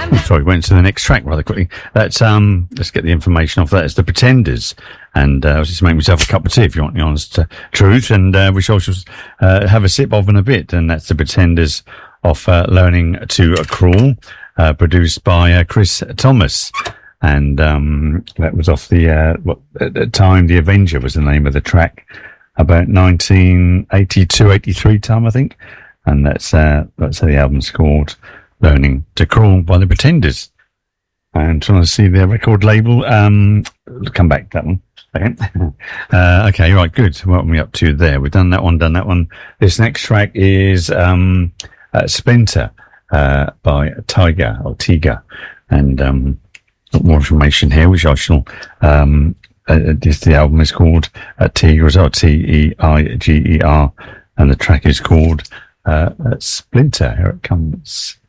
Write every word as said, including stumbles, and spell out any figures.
Sorry, went to the next track rather quickly. That's um. Let's get the information off that. It's the Pretenders, and uh, I was just making myself a cup of tea, if you want the honest uh, truth, and uh, we shall just uh, have a sip of in a bit. And that's the Pretenders of uh, Learning to Crawl, uh, produced by uh, Chris Thomas, and um, that was off the uh, what at the time The Avenger was the name of the track, about nineteen eighty-two, eighty-three time, I think, and that's uh, that's how the album's called. Learning to Crawl by the Pretenders. And trying to see their record label. Um, we'll come back to that one. Okay. uh, okay, right, good. What are we up to there? We've done that one, done that one. This next track is um, uh, Splinter uh, by Tiger or Tiga. And um, got more information here, which I shall. Um, uh, this, the album is called uh, Tiger as well, T E I G E R. And the track is called uh, uh, Splinter. Here it comes.